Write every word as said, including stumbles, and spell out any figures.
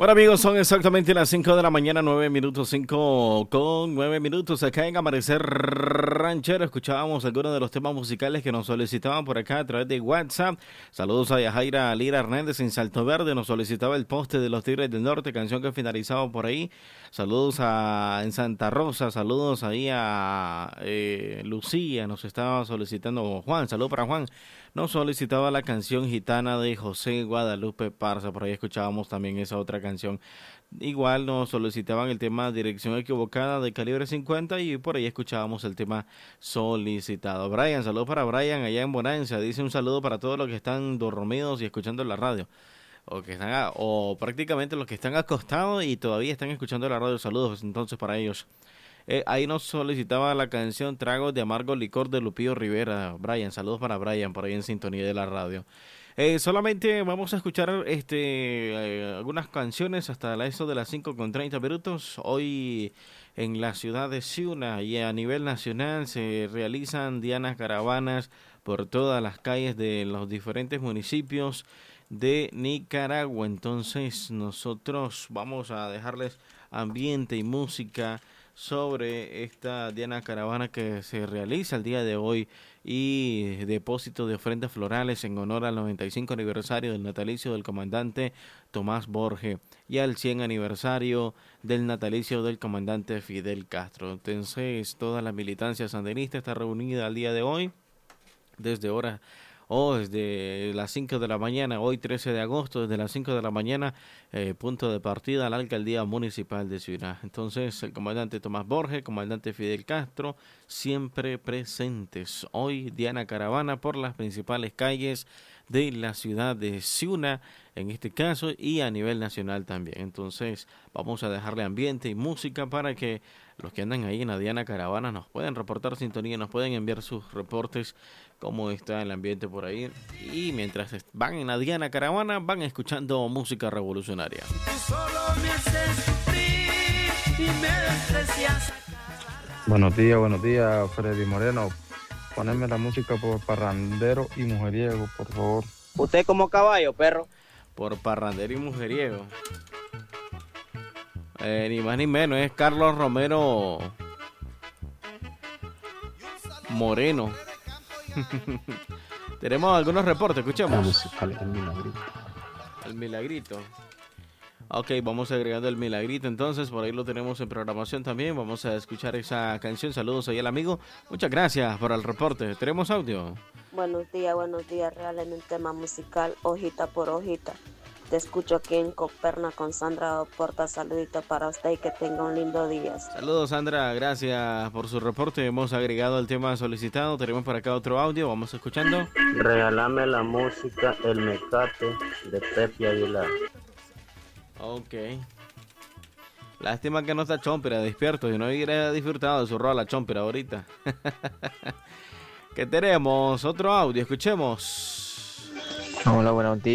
Bueno amigos, son exactamente las cinco de la mañana, nueve minutos, cinco con nueve minutos. Acá en Amanecer Ranchero escuchábamos algunos de los temas musicales que nos solicitaban por acá a través de WhatsApp. Saludos a Yajaira Lira Hernández en Salto Verde, nos solicitaba El Poste de los Tigres del Norte, canción que finalizaba por ahí. Saludos a en Santa Rosa, saludos ahí a eh, Lucía, nos estaba solicitando Juan, saludos para Juan. Nos solicitaba la canción Gitana de José Guadalupe Parza, por ahí escuchábamos también esa otra canción. Igual nos solicitaban el tema Dirección Equivocada de Calibre cincuenta y por ahí escuchábamos el tema solicitado. Brian, saludos para Brian allá en Bonanza, dice un saludo para todos los que están dormidos y escuchando la radio. O que están a, o prácticamente los que están acostados y todavía están escuchando la radio. Saludos entonces para ellos. Eh, ahí nos solicitaba la canción Tragos de Amargo Licor de Lupillo Rivera. Brian, saludos para Brian por ahí en sintonía de la radio. Eh, solamente vamos a escuchar este eh, algunas canciones hasta la eso de las cinco con treinta minutos. Hoy en la ciudad de Ciuna y a nivel nacional se realizan dianas caravanas por todas las calles de los diferentes municipios de Nicaragua. Entonces nosotros vamos a dejarles ambiente y música sobre esta diana caravana que se realiza el día de hoy y depósito de ofrendas florales en honor al noventa y cinco aniversario del natalicio del comandante Tomás Borges y al cien aniversario del natalicio del comandante Fidel Castro. Entonces toda la militancia sandinista está reunida al día de hoy desde horas o oh, desde las cinco de la mañana, hoy trece de agosto, desde las cinco de la mañana, eh, punto de partida a la alcaldía municipal de Ciudad. Entonces, el comandante Tomás Borges, el comandante Fidel Castro, siempre presentes. Hoy, diana caravana por las principales calles de la ciudad de Ciuna, en este caso, y a nivel nacional también. Entonces, vamos a dejarle ambiente y música para que los que andan ahí en la diana caravana nos puedan reportar sintonía, nos pueden enviar sus reportes, cómo está el ambiente por ahí. Y mientras van en la diana caravana, van escuchando música revolucionaria. Buenos días, buenos días, Freddy Moreno. Poneme la música por Parrandero y Mujeriego, por favor. ¿Usted como caballo, perro? Por Parrandero y Mujeriego. Eh, ni más ni menos, es Carlos Romero Moreno. Tenemos algunos reportes, escuchemos. El milagrito. El milagrito. Ok, vamos agregando el milagrito, entonces por ahí lo tenemos en programación también. Vamos a escuchar esa canción. Saludos ahí al amigo. Muchas gracias por el reporte. ¿Tenemos audio? Buenos días, buenos días, Real, en el tema musical, hojita por hojita. Te escucho aquí en Coperna con Sandra Porta. Saludito para usted y que tenga un lindo día. Saludos, Sandra, gracias por su reporte. Hemos agregado el tema solicitado. Tenemos para acá otro audio, vamos escuchando. Regálame la música El Mecate de Pepe Aguilar. Ok. Lástima que no está Chompera despierto, si no hubiera disfrutado de su rola Chompera ahorita. ¿Qué tenemos? Otro audio, escuchemos. Hola, buenos días.